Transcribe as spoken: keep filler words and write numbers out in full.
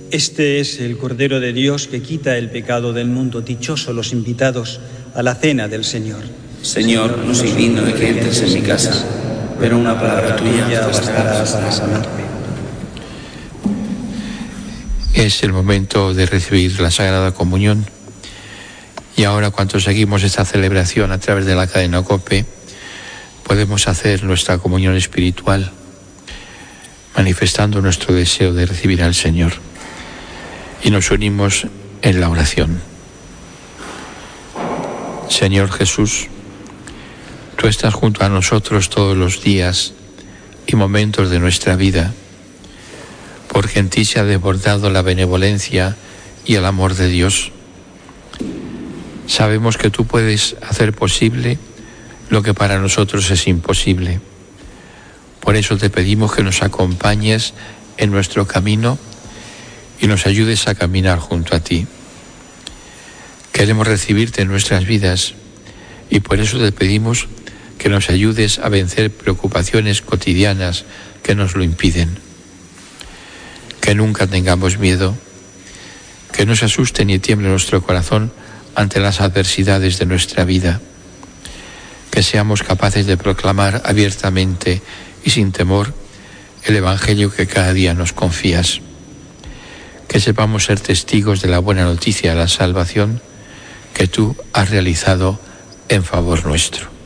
Este es el Cordero de Dios que quita el pecado del mundo. Dichosos los invitados a la cena del Señor. Señor, no soy digno de que entres en mi casa, pero una palabra tuya bastará para sanarme. Es el momento de recibir la Sagrada Comunión. Y ahora, cuando seguimos esta celebración a través de la cadena COPE, podemos hacer nuestra comunión espiritual, manifestando nuestro deseo de recibir al Señor. Y nos unimos en la oración. Señor Jesús, tú estás junto a nosotros todos los días y momentos de nuestra vida, porque en ti se ha desbordado la benevolencia y el amor de Dios. Sabemos que tú puedes hacer posible lo que para nosotros es imposible. Por eso te pedimos que nos acompañes en nuestro camino y nos ayudes a caminar junto a ti. Queremos recibirte en nuestras vidas y por eso te pedimos que nos ayudes a vencer preocupaciones cotidianas que nos lo impiden. Que nunca tengamos miedo, que no se asuste ni tiemble nuestro corazón ante las adversidades de nuestra vida. Que seamos capaces de proclamar abiertamente y sin temor el Evangelio que cada día nos confías. Que sepamos ser testigos de la buena noticia de la salvación que tú has realizado en favor nuestro.